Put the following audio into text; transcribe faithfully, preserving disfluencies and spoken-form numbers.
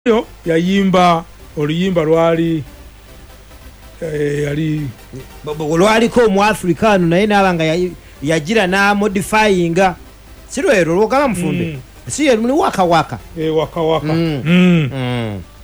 yo yayimba oluyimba lwali eh, yali lwaliko mu Africano naye nabanga yagira na modifyinga sirwero lwogaba mfumbe mm. si yali waka waka eh waka waka mm. mm. mm.